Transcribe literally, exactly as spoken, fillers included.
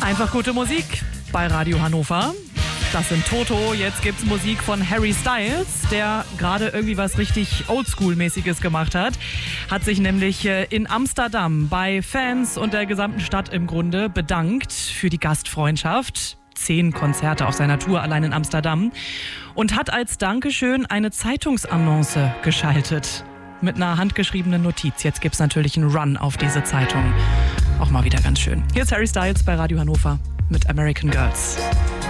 Einfach gute Musik bei Radio Hannover. Das sind Toto. Jetzt gibt's Musik von Harry Styles, der gerade irgendwie was richtig Oldschool-mäßiges gemacht hat. Hat sich nämlich in Amsterdam bei Fans und der gesamten Stadt im Grunde bedankt für die Gastfreundschaft. Zehn Konzerte auf seiner Tour allein in Amsterdam. Und hat als Dankeschön eine Zeitungsannonce geschaltet. Mit einer handgeschriebenen Notiz. Jetzt gibt's natürlich einen Run auf diese Zeitung. Auch mal wieder ganz schön. Hier ist Harry Styles bei Radio Hannover mit American Girls.